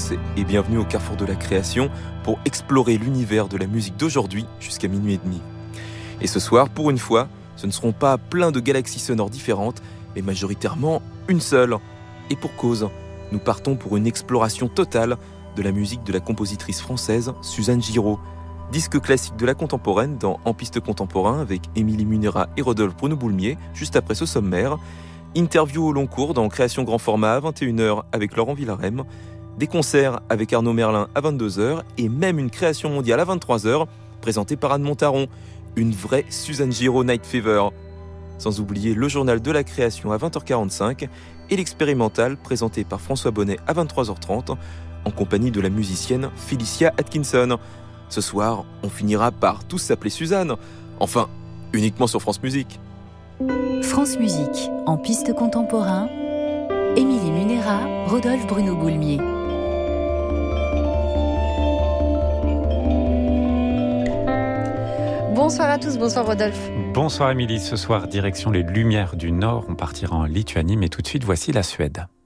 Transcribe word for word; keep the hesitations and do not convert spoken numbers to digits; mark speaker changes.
Speaker 1: tous et bienvenue au Carrefour de la Création pour explorer l'univers de la musique d'aujourd'hui jusqu'à minuit et demi. Et ce soir, pour une fois, ce ne seront pas plein de galaxies sonores différentes, mais majoritairement une seule. Et pour cause, nous partons pour une exploration totale de la musique de la compositrice française Suzanne Giraud. Disque classique de la contemporaine dans En piste contemporain avec Émilie Munera et Rodolphe Bruno-Boulmier, juste après ce sommaire. Interview au long cours dans Création Grand Format à vingt et une heures avec Laurent Villarem, des concerts avec Arnaud Merlin à vingt-deux heures et même une création mondiale à vingt-trois heures présentée par Anne Montaron, une vraie Suzanne Giraud Night Fever. Sans oublier le journal de la création à vingt heures quarante-cinq et l'expérimental présenté par François Bonnet à vingt-trois heures trente en compagnie de la musicienne Felicia Atkinson. Ce soir, on finira par tous s'appeler Suzanne, enfin, uniquement sur France Musique.
Speaker 2: France Musique, en piste contemporain, Émilie Munera, Rodolphe Bruno-Boulmier.
Speaker 3: Bonsoir à tous, bonsoir Rodolphe.
Speaker 4: Bonsoir Émilie, ce soir direction les Lumières du Nord, on partira en Lituanie, mais tout de suite voici la Suède.